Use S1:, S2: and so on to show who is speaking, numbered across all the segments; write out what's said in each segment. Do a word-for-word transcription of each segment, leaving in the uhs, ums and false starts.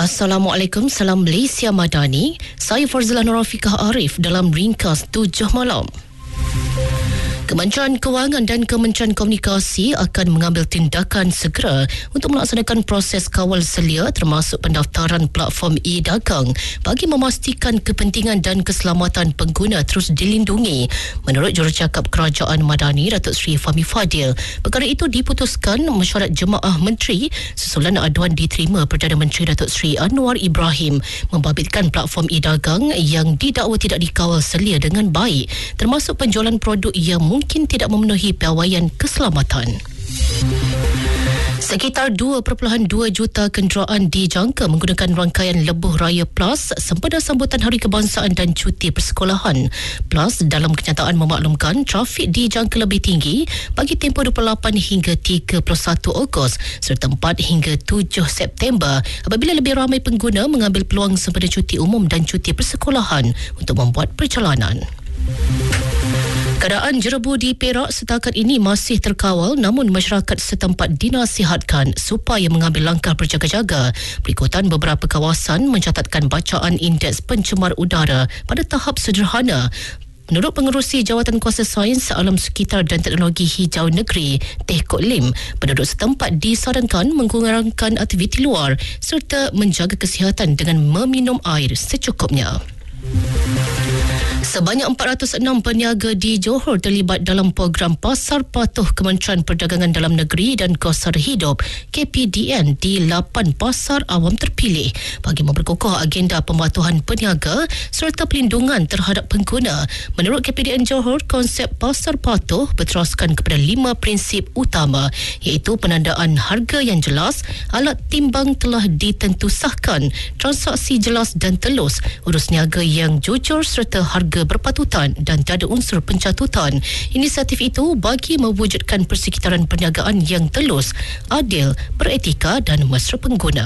S1: Assalamualaikum, salam Malaysia Madani. Saya Farzila Norafikah Arif dalam ringkas tujuh malam. Kementerian Kewangan dan Kementerian Komunikasi akan mengambil tindakan segera untuk melaksanakan proses kawal selia termasuk pendaftaran platform e-dagang bagi memastikan kepentingan dan keselamatan pengguna terus dilindungi. Menurut Jurucakap Kerajaan Madani, Datuk Seri Fahmi Fadil, perkara itu diputuskan mesyuarat Jemaah Menteri susulan aduan diterima Perdana Menteri Datuk Seri Anwar Ibrahim membabitkan platform e-dagang yang didakwa tidak dikawal selia dengan baik, termasuk penjualan produk yang mungkin tidak memenuhi piawaian keselamatan. Sekitar dua perpuluhan dua juta kenderaan dijangka menggunakan rangkaian Lebuh Raya Plus sempena sambutan Hari Kebangsaan dan cuti persekolahan. Plus dalam kenyataan memaklumkan trafik dijangka lebih tinggi bagi tempoh dua puluh lapan hingga tiga puluh satu Ogos serta empat hingga tujuh September apabila lebih ramai pengguna mengambil peluang sempena cuti umum dan cuti persekolahan untuk membuat perjalanan. Keadaan jerebu di Perak setakat ini masih terkawal, namun masyarakat setempat dinasihatkan supaya mengambil langkah berjaga-jaga berikutan beberapa kawasan mencatatkan bacaan indeks pencemar udara pada tahap sederhana. Menurut Pengerusi Jawatan Kuasa Sains Alam Sekitar dan Teknologi Hijau Negeri, Teh Kok Lim, penduduk setempat disarankan mengurangkan aktiviti luar serta menjaga kesihatan dengan meminum air secukupnya. Sebanyak empat ratus enam peniaga di Johor terlibat dalam program Pasar Patuh Kementerian Perdagangan Dalam Negeri dan Kos Sara Hidup K P D N di lapan pasar awam terpilih bagi memperkokoh agenda pematuhan peniaga serta pelindungan terhadap pengguna. Menurut K P D N Johor, konsep Pasar Patuh berteraskan kepada lima prinsip utama iaitu penandaan harga yang jelas, alat timbang telah ditentusahkan, transaksi jelas dan telus, urus niaga yang jujur serta harga berpatutan dan tiada unsur pencatutan. Inisiatif itu bagi mewujudkan persekitaran perniagaan yang telus, adil, beretika dan mesra pengguna.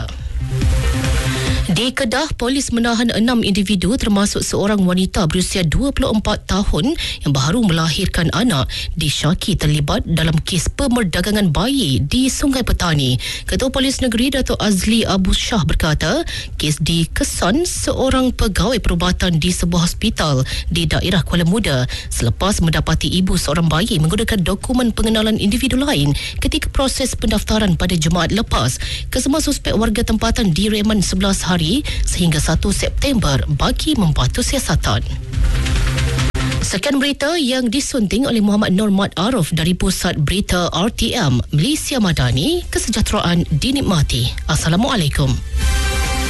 S1: Di Kedah, polis menahan enam individu termasuk seorang wanita berusia dua puluh empat tahun yang baru melahirkan anak disyaki terlibat dalam kes pemerdagangan bayi di Sungai Petani. Ketua Polis Negeri Datuk Azli Abu Shah berkata, kes dikesan seorang pegawai perubatan di sebuah hospital di daerah Kuala Muda selepas mendapati ibu seorang bayi menggunakan dokumen pengenalan individu lain ketika proses pendaftaran pada Jumaat lepas. Kesemua suspek warga tempatan direman sebelas hari sehingga satu September bagi membantu siasatan. Sekian berita yang disunting oleh Muhammad Nur Mat Arif dari Pusat Berita R T M Malaysia Madani. Kesejahteraan dinikmati. Assalamualaikum.